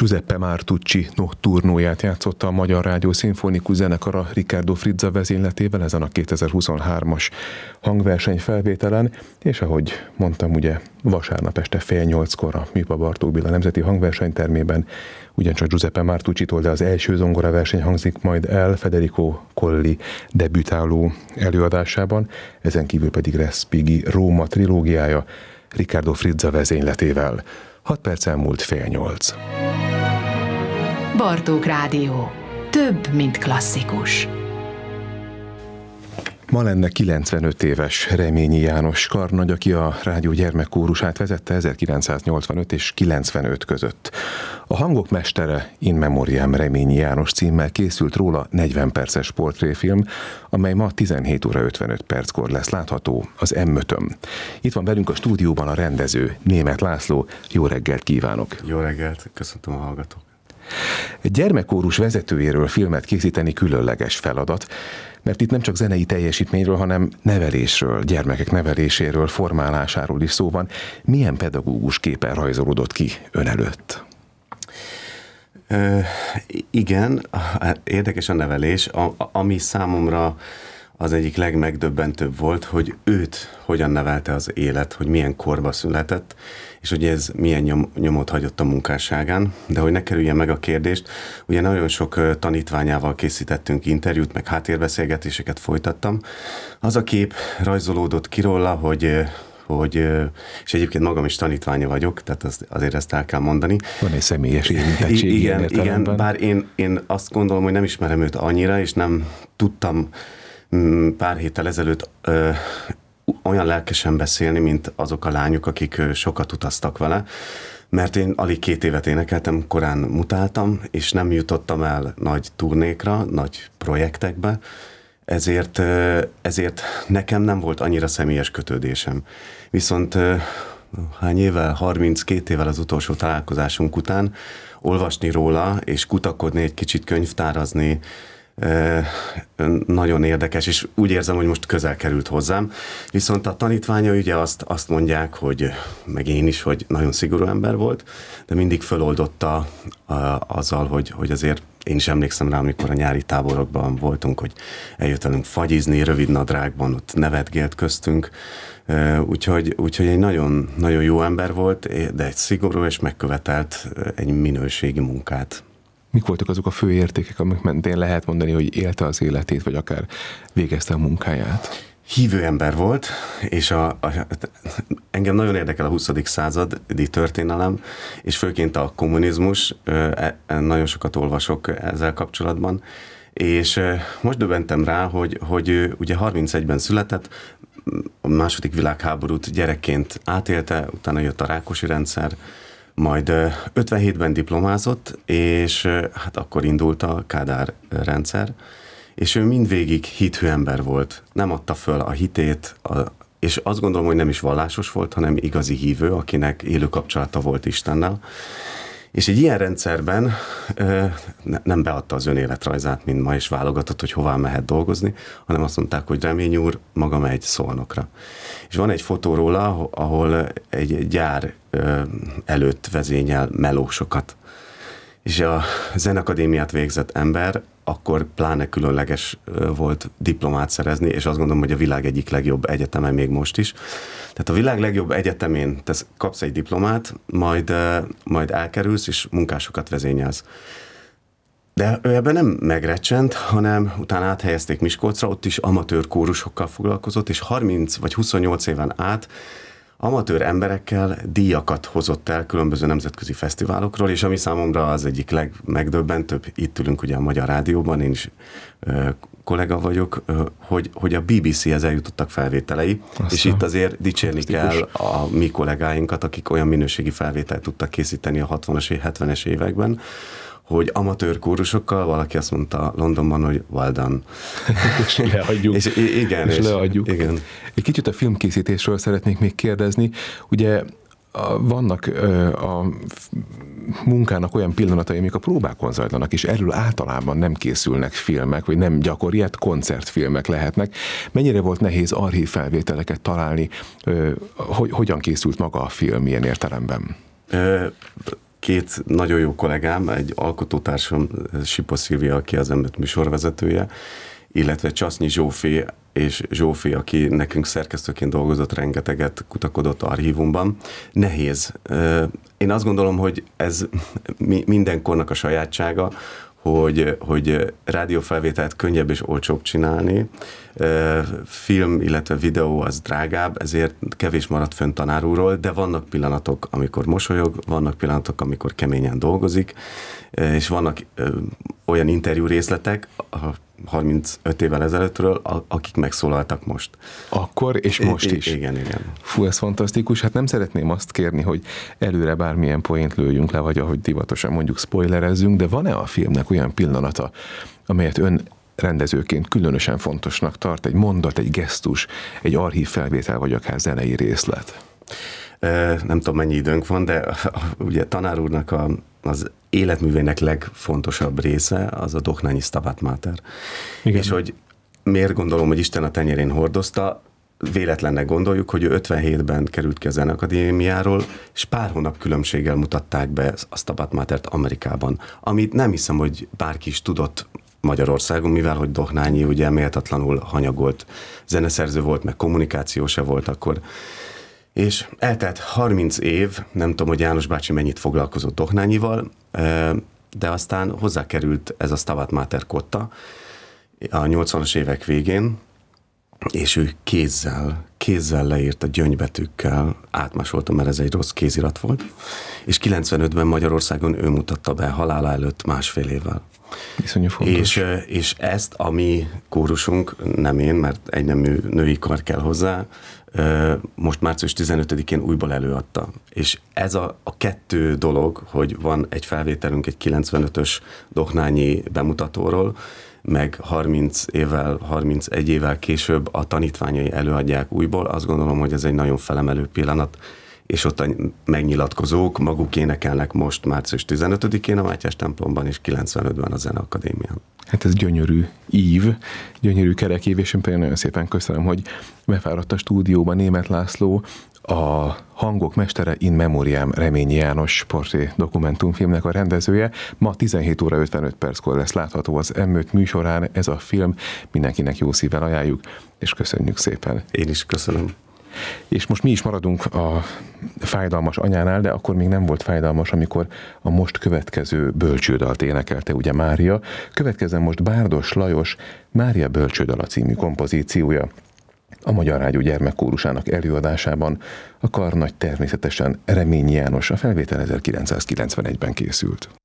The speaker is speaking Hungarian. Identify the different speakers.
Speaker 1: Giuseppe Martucci Notturnóját játszotta a Magyar Rádió Szimfonikus Zenekara Riccardo Frizza vezényletével ezen a 2023-as hangverseny felvételen, és ahogy mondtam, ugye vasárnap este 7:30-kor a Műpa Bartók Béla Nemzeti Hangversenytermében ugyancsak Giuseppe Martuccitól, de az első zongoraverseny hangzik majd el Federico Colli debütáló előadásában, ezen kívül pedig Respighi Róma trilógiája Riccardo Frizza vezényletével. 6 perc elmúlt 7:30.
Speaker 2: Bartók Rádió. Több, mint klasszikus.
Speaker 1: Ma lenne 95 éves Reményi János karnagy, aki a rádió gyermekkórusát vezette 1985 és 95 között. A hangok mestere In Memoriam Reményi János címmel készült róla 40 perces portréfilm, amely ma 17 óra 55 perckor lesz látható az M5-ön. Itt van velünk a stúdióban a rendező, Németh László. Jó reggelt kívánok!
Speaker 3: Jó reggelt, köszöntöm a hallgatókat!
Speaker 1: Egy gyermekkórus vezetőjéről filmet készíteni különleges feladat, mert itt nem csak zenei teljesítményről, hanem nevelésről, gyermekek neveléséről, formálásáról is szó van. Milyen pedagógus képen rajzolódott ki ön előtt?
Speaker 3: Igen, érdekes a nevelés. Ami számomra az egyik legmegdöbbentőbb volt, hogy őt hogyan nevelte az élet, hogy milyen korba született, és hogy ez milyen nyomot hagyott a munkásságán. De hogy ne kerüljen meg a kérdést, ugye nagyon sok tanítványával készítettünk interjút, meg háttérbeszélgetéseket folytattam. Az a kép rajzolódott ki róla, hogy és egyébként magam is tanítványa vagyok, tehát azért ezt el kell mondani.
Speaker 1: Van egy személyes érintettség ilyen értelemben.
Speaker 3: Igen, bár én azt gondolom, hogy nem ismerem őt annyira, és nem tudtam pár héttel ezelőtt olyan lelkesen beszélni, mint azok a lányok, akik sokat utaztak vele, mert én alig 2 évet énekeltem, korán mutáltam, és nem jutottam el nagy turnékra, nagy projektekbe, ezért nekem nem volt annyira személyes kötődésem. Viszont hány évvel, 32 évvel az utolsó találkozásunk után olvasni róla, és kutakodni, egy kicsit könyvtárazni, nagyon érdekes, és úgy érzem, hogy most közel került hozzám. Viszont a tanítványa ugye azt mondják, hogy meg én is, hogy nagyon szigorú ember volt, de mindig föloldotta azzal, hogy azért én is emlékszem rá, amikor a nyári táborokban voltunk, hogy eljött velünk fagyizni, rövid nadrágban, ott nevetgélt köztünk, úgyhogy egy nagyon, nagyon jó ember volt, de egy szigorú és megkövetelt egy minőségi munkát.
Speaker 1: Mik voltak azok a fő értékek, amik mentén lehet mondani, hogy élte az életét, vagy akár végezte a munkáját?
Speaker 3: Hívő ember volt, és engem nagyon érdekel a 20. századi történelem, és főként a kommunizmus, nagyon sokat olvasok ezzel kapcsolatban, és most döbbentem rá, hogy ugye 31-ben született, a második világháborút gyerekként átélte, utána jött a Rákosi rendszer, majd 57-ben diplomázott, és hát akkor indult a Kádár rendszer, és ő mindvégig hithű ember volt. Nem adta föl a hitét, és azt gondolom, hogy nem is vallásos volt, hanem igazi hívő, akinek élő kapcsolata volt Istennel. És egy ilyen rendszerben nem beadta az önéletrajzát, mint ma, és válogatott, hogy hová mehet dolgozni, hanem azt mondták, hogy Remény úr maga megy Szolnokra. És van egy fotó róla, ahol egy gyár előtt vezényel melósokat. És a Zenakadémiát végzett ember akkor pláne különleges volt diplomát szerezni, és azt gondolom, hogy a világ egyik legjobb egyeteme még most is. Tehát a világ legjobb egyetemén kapsz egy diplomát, majd elkerülsz, és munkásokat vezényelsz. De ő ebben nem megrecsent, hanem utána áthelyezték Miskolcra, ott is amatőr kórusokkal foglalkozott, és 30 vagy 28 éven át amatőr emberekkel díjakat hozott el különböző nemzetközi fesztiválokról, és ami számomra az egyik legmegdöbbentőbb, itt ülünk ugye a Magyar Rádióban, én is kollega vagyok, hogy a BBC-hez eljutottak felvételei, és itt azért dicsérni kell a mi kollégáinkat, akik olyan minőségi felvételt tudtak készíteni a 60-as, 70-es években, hogy amatőr kórusokkal, valaki azt mondta Londonban, hogy well done.
Speaker 1: És leadjuk.
Speaker 3: És leadjuk. Igen.
Speaker 1: Egy kicsit a filmkészítésről szeretnék még kérdezni. Ugye vannak a munkának olyan pillanatai, amik a próbákon zajlanak, és erről általában nem készülnek filmek, vagy nem gyakori, hát koncertfilmek lehetnek. Mennyire volt nehéz archív felvételeket találni? Hogyan készült maga a film ilyen értelemben?
Speaker 3: két nagyon jó kollégám, egy alkotótársam, Sipos Szilvia, aki az M5 műsorvezetője, illetve Csasznyi Zsófi és Zsófi, aki nekünk szerkesztőként dolgozott, rengeteget kutakodott archívumban. Nehéz. Én azt gondolom, hogy ez mindenkornak a sajátsága, hogy rádiófelvételt könnyebb és olcsóbb csinálni. Film, illetve videó az drágább, ezért kevés maradt fönn tanár úrról, de vannak pillanatok, amikor mosolyog, vannak pillanatok, amikor keményen dolgozik, és vannak olyan interjú részletek, 35 évvel ezelőttről, akik megszólaltak most.
Speaker 1: Akkor és most is.
Speaker 3: Igen.
Speaker 1: Fú, ez fantasztikus. Hát nem szeretném azt kérni, hogy előre bármilyen poént lőjünk le, vagy ahogy divatosan mondjuk spoilerezzünk, de van-e a filmnek olyan pillanata, amelyet ön rendezőként különösen fontosnak tart, egy mondat, egy gesztus, egy archív felvétel, vagy akár zenei részlet?
Speaker 3: Nem tudom, mennyi időnk van, de ugye tanár úrnak az életművének legfontosabb része az a Dohnányi Stabat Mater. Igen. És hogy miért gondolom, hogy Isten a tenyerén hordozta, véletlennek gondoljuk, hogy ő 57-ben került ki a Zeneakadémiáról, és pár hónap különbséggel mutatták be a Stabat Matert Amerikában, amit nem hiszem, hogy bárki is tudott Magyarországon, mivel hogy Dohnányi ugye méltatlanul hanyagolt zeneszerző volt, meg kommunikáció se volt akkor. És eltelt 30 év, nem tudom, hogy János bácsi mennyit foglalkozott Dohnányival, de aztán hozzákerült ez a Stabat Mater kotta a 80-as évek végén, és ő kézzel leírta gyöngybetűkkel, átmásolta, mert ez egy rossz kézirat volt, és 95-ben Magyarországon ő mutatta be halála előtt másfél évvel.
Speaker 1: Iszonyú fontos.
Speaker 3: És ezt a mi kórusunk, nem én, mert egynemű női kar kell hozzá, most március 15-én újból előadta. És ez a kettő dolog, hogy van egy felvételünk egy 95-ös Dohnányi bemutatóról, meg 31 évvel később a tanítványai előadják újból, azt gondolom, hogy ez egy nagyon felemelő pillanat, és ott a megnyilatkozók maguk énekelnek most március 15-én a Mátyás templomban, és 95-ben a Zeneakadémián.
Speaker 1: Hát ez gyönyörű ív, gyönyörű kerekév, és én például nagyon szépen köszönöm, hogy befáradt a stúdióba Németh László, a Hangok mestere in memoriam Reményi János portré dokumentumfilmnek a rendezője. Ma 17 óra 55 perckor lesz látható az M5 műsorán ez a film. Mindenkinek jó szívvel ajánljuk, és köszönjük szépen.
Speaker 3: Én is köszönöm.
Speaker 1: És most mi is maradunk a fájdalmas anyánál, de akkor még nem volt fájdalmas, amikor a most következő bölcsődalt énekelte ugye Mária. Következzen most Bárdos Lajos Mária bölcsődala című kompozíciója. A Magyar Rádió gyermekkórusának előadásában a karnagy természetesen Reményi János, a felvétel 1991-ben készült.